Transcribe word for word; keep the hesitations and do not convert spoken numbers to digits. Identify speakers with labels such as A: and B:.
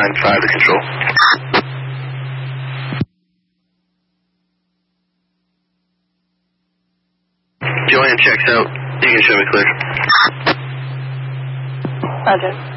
A: nine five to control. Joanne checks out. You can show me clear.
B: Roger.